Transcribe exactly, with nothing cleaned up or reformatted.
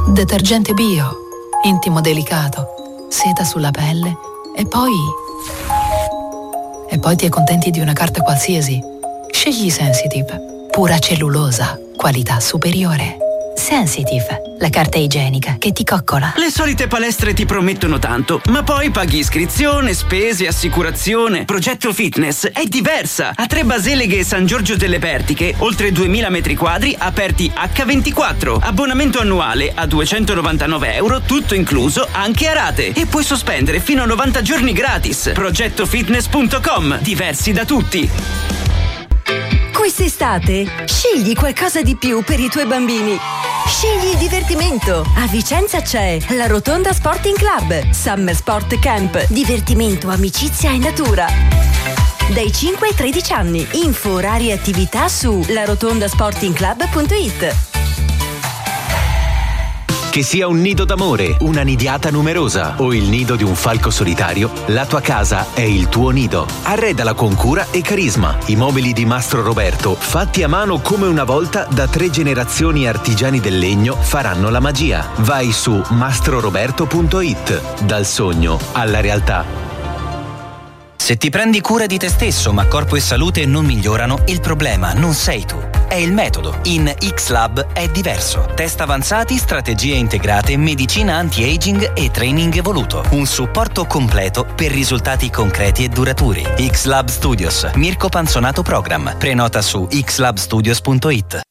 Detergente bio, intimo delicato, seta sulla pelle e poi... E poi ti accontenti di una carta qualsiasi. Scegli Sensitive, pura cellulosa, qualità superiore. Sensitive, la carta igienica che ti coccola. Le solite palestre ti promettono tanto, ma poi paghi iscrizione, spese, assicurazione. Progetto Fitness è diversa. A Tre Baseleghe e San Giorgio delle Pertiche, oltre duemila metri quadri aperti acca ventiquattro. Abbonamento annuale a duecentonovantanove euro, tutto incluso anche a rate. E puoi sospendere fino a novanta giorni gratis. progetto fitness punto com, diversi da tutti. Quest'estate scegli qualcosa di più per i tuoi bambini. Scegli il divertimento. A Vicenza c'è la Rotonda Sporting Club, Summer Sport Camp, divertimento, amicizia e natura. Dai cinque ai tredici anni. Info, orari e attività su la rotonda sporting club punto it. Che sia un nido d'amore, una nidiata numerosa o il nido di un falco solitario, la tua casa è il tuo nido. Arredala con cura e carisma. I mobili di Mastro Roberto, fatti a mano come una volta da tre generazioni artigiani del legno, faranno la magia. Vai su mastro roberto punto it. Dal sogno alla realtà. Se ti prendi cura di te stesso ma corpo e salute non migliorano, il problema non sei tu, è il metodo. In X-Lab è diverso. Test avanzati, strategie integrate, medicina anti-aging e training evoluto. Un supporto completo per risultati concreti e duraturi. X-Lab Studios, Mirko Panzonato Program. Prenota su x lab studios punto it.